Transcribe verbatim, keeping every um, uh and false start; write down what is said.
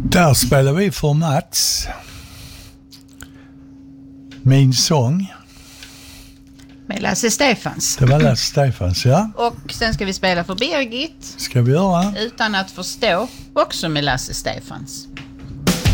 Där spelar vi för Mats. Min sång. Med Lasse Stefans. Det var Lasse Stefans, ja. Och sen ska vi spela för Birgit. Ska vi göra? Utan att förstå, också med Lasse Stefans.